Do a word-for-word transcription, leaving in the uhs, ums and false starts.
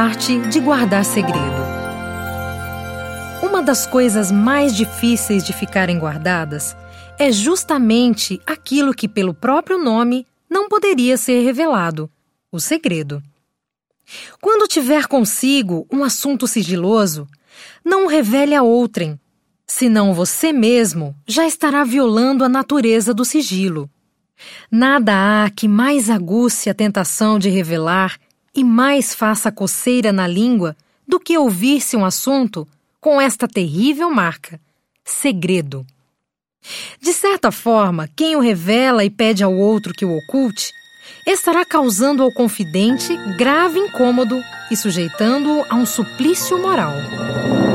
arte de guardar segredo. Uma das coisas mais difíceis de ficarem guardadas é justamente aquilo que, pelo próprio nome, não poderia ser revelado: o segredo. Quando tiver consigo um assunto sigiloso, não o revele a outrem, senão você mesmo já estará violando a natureza do sigilo. Nada há que mais aguce a tentação de revelar e mais faça coceira na língua do que ouvir-se um assunto com esta terrível marca: segredo. De certa forma, quem o revela e pede ao outro que o oculte, estará causando ao confidente grave incômodo e sujeitando-o a um suplício moral.